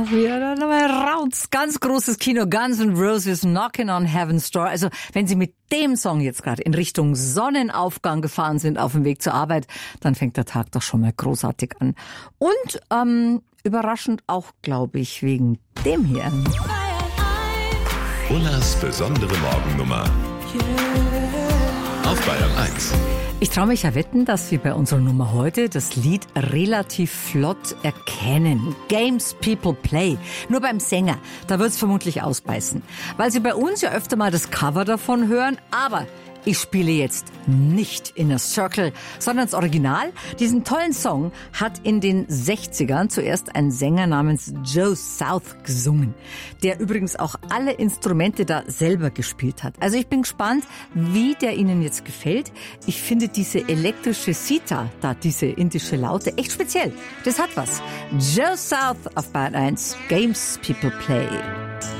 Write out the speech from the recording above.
wieder. Raus. Ganz großes Kino. Guns N' Roses, Knocking on Heaven's Door. Also, wenn Sie mit dem Song jetzt gerade in Richtung Sonnenaufgang gefahren sind auf dem Weg zur Arbeit, dann fängt der Tag doch schon mal großartig an. Und überraschend auch, glaube ich, wegen dem hier. Ullas besondere Morgennummer. Auf Bayern 1. Ich traue mich ja wetten, dass wir bei unserer Nummer heute das Lied relativ flott erkennen. Games People Play. Nur beim Sänger, da wird's vermutlich ausbeißen. Weil Sie bei uns ja öfter mal das Cover davon hören, aber ich spiele jetzt nicht Inner Circle, sondern das Original. Diesen tollen Song hat in den 60ern zuerst ein Sänger namens Joe South gesungen, der übrigens auch alle Instrumente da selber gespielt hat. Also ich bin gespannt, wie der Ihnen jetzt gefällt. Ich finde diese elektrische Sitar, da diese indische Laute, echt speziell. Das hat was. Joe South auf Bayern 1, Games People Play.